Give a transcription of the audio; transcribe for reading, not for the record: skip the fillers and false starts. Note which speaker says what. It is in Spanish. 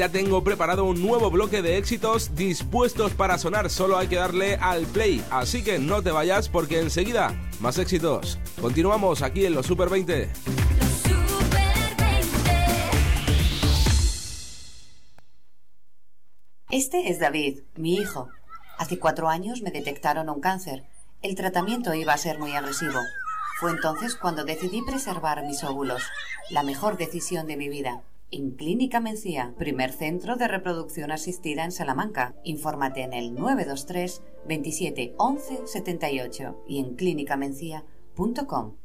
Speaker 1: Ya tengo preparado un nuevo bloque de éxitos dispuestos para sonar, solo hay que darle al play, así que no te vayas porque enseguida más éxitos. Continuamos aquí en los Super 20.
Speaker 2: Este es David, mi hijo. Hace 4 años me detectaron un cáncer. El tratamiento iba a ser muy agresivo. Fue entonces cuando decidí preservar mis óvulos. La mejor decisión de mi vida. En Clínica Mencía, primer centro de reproducción asistida en Salamanca. Infórmate en el 923 27 11 78 y en clínicamencia.com.